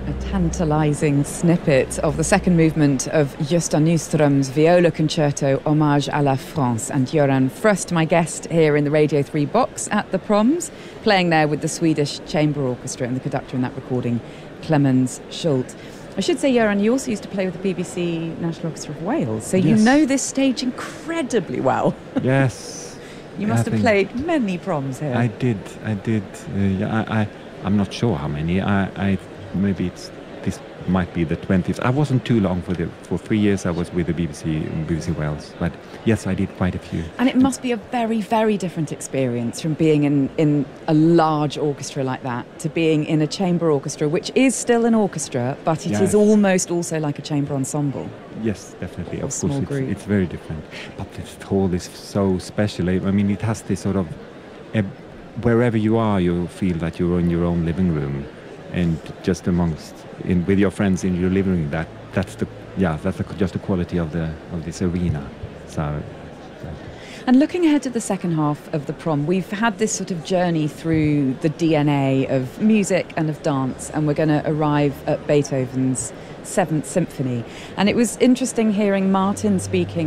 Tantalising snippet of the second movement of Gösta Nyström's Viola Concerto Hommage à la France. And Göran Fröst, my guest here in the Radio 3 box at the Proms, playing there with the Swedish Chamber Orchestra and the conductor in that recording, Clemens Schult. I should say, Göran, you also used to play with the BBC National Orchestra of Wales, so you know this stage incredibly well. Yes. You must have played many proms here. I did. I'm not sure how many. Maybe this might be the 20th. I wasn't too long for 3 years. I was with the BBC Wales, but yes, I did quite a few. And it must be a very, very different experience from being in a large orchestra like that to being in a chamber orchestra, which is still an orchestra, but it is almost also like a chamber ensemble. Yes, definitely. Of course, it's very different. But this hall is so special. I mean, it has this sort of wherever you are, you feel that you're in your own living room. And just with your friends in your living room, that's just the quality of this arena. So. And looking ahead to the second half of the prom, we've had this sort of journey through the DNA of music and of dance, and we're going to arrive at Beethoven's Seventh Symphony. And it was interesting hearing Martin speaking